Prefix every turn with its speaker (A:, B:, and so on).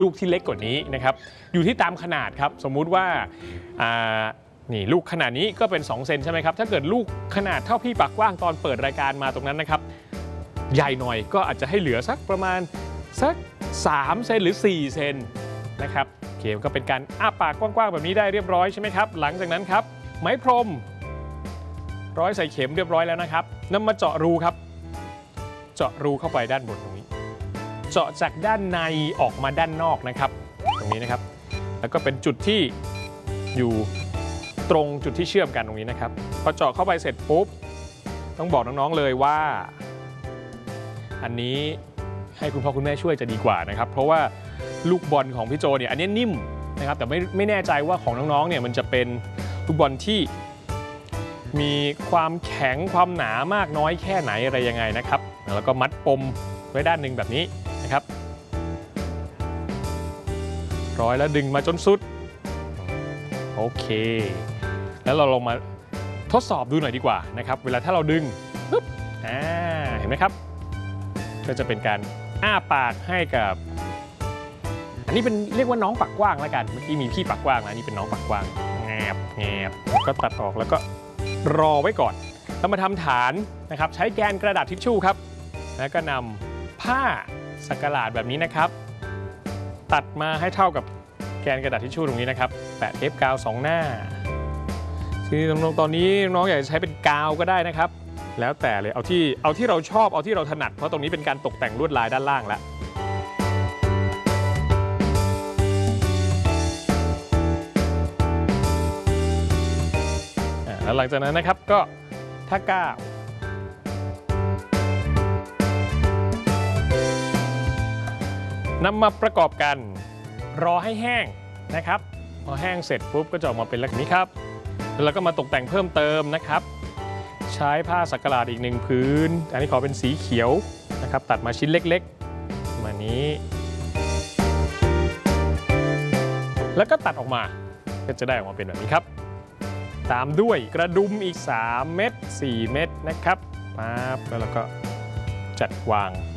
A: ลูกที่เล็กกว่านี้นะครับอยู่ที่ตามขนาดครับสมมุติว่านี่ลูกขนาดนี้ก็เป็น2เซนใช่ไหมครับถ้าเกิดลูกขนาดเท่าพี่ปากกว้างตอนเปิดรายการมาตรงนั้นนะครับใหญ่หน่อยก็อาจจะให้เหลือสักประมาณสัก3เซนหรือ4เซนนะครับเกมก็เป็นการอ้าปากกว้างๆแบบนี้ได้เรียบร้อยใช่ไหมครับหลังจากนั้นครับไม้พรมร้อยใส่เข็มเรียบร้อยแล้วนะครับนำมาเจาะรูครับเจาะรูเข้าไปด้านบนตรงนี้เจาะจากด้านในออกมาด้านนอกนะครับตรงนี้นะครับแล้วก็เป็นจุดที่อยู่ตรงจุดที่เชื่อมกันตรงนี้นะครับพอเจาะเข้าไปเสร็จปุ๊บต้องบอกน้องๆเลยว่าอันนี้ให้คุณพ่อคุณแม่ช่วยจะดีกว่านะครับเพราะว่าลูกบอลของพี่โจเนี่ยอันนี้นิ่มนะครับแต่ไม่แน่ใจว่าของน้องๆเนี่ยมันจะเป็นลูกบอลที่มีความแข็งความหนามากน้อยแค่ไหนอะไรยังไงนะครับแล้วก็มัดปมไว้ด้านหนึ่งแบบนี้นะครับร้อยแล้วดึงมาจนสุดโอเคแล้วเราลงมาทดสอบดูหน่อยดีกว่านะครับเวลาถ้าเราดึงปึ๊บเห็นไหมครับก็จะเป็นการอ้าปากให้กับอันนี้เป็นเรียกว่าน้องปากกว้างแล้วกันเมื่อกี้มีพี่ปากกว้างแล้วนี่เป็นน้องปากกว้างแงบก็ตัดออกแล้วก็รอไว้ก่อนแล้วมาทำฐานนะครับใช้แกนกระดาษทิชชู่ครับแล้วก็นำผ้าสักหลาดแบบนี้นะครับตัดมาให้เท่ากับแกนกระดาษทิชชู่ตรงนี้นะครับแปะเทปกาว2หน้าคือตอนนี้น้องอยากจะใช้เป็นกาวก็ได้นะครับแล้วแต่เลยเอาที่เราชอบเอาที่เราถนัดเพราะตรงนี้เป็นการตกแต่งลวดลายด้านล่างแล้วแล้วหลังจากนั้นนะครับก็ถ้ากาวนำมาประกอบกันรอให้แห้งนะครับพอแห้งเสร็จปุ๊บก็จะออกมาเป็นแบบนี้ครับแล้วก็มาตกแต่งเพิ่มเติมนะครับใช้ผ้าสักหลาดอีก1พื้นอันนี้ขอเป็นสีเขียวนะครับตัดมาชิ้นเล็กๆมานี้แล้วก็ตัดออกมาก็จะได้ออกมาเป็นแบบนี้ครับตามด้วยกระดุมอีก3เม็ด4เม็ดนะครับปั๊บแล้วเราก็จัดวาง